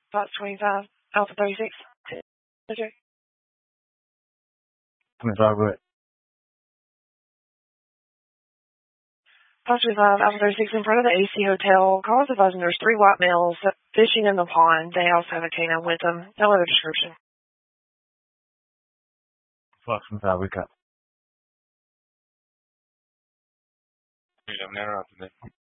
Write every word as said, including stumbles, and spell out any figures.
Fox twenty-five, Alpha thirty-six. Okay. twenty-five, go ahead. Fox twenty-five, Alpha thirty-six in front of the A C Hotel. Calls advising there's three white males fishing in the pond. They also have a canine with them. No other description. Fox twenty-five, wake up. Wait, I'm interrupting it.